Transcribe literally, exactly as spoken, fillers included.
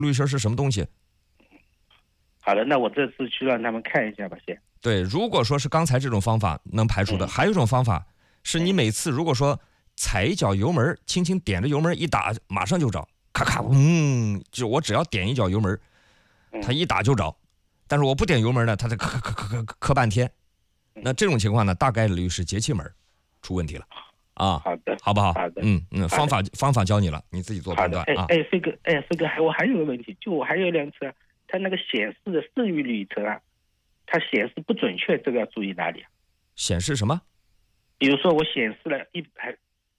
滤芯是什么东西。 好的，那我这次去让他们看一下吧，先。 对，如果说是刚才这种方法能排除的， 嗯、 还有一种方法是你每次如果说踩一脚油门，轻轻点着油门一打，马上就着，咔咔，嗯，就我只要点一脚油门，它一打就着。但是我不点油门呢，它得磕磕磕磕磕半天。那这种情况呢，大概率是节气门出问题了。啊， 好的， 好不好？ 好的， 嗯嗯，方法方法教你了，你自己做判断啊。 哎哎，飞哥，哎飞哥，还我还有个问题，就我还有一辆车，它那个显示的剩余里程啊，它显示不准确，这个要注意哪里啊？ 显示什么？ 比如说我显示了一百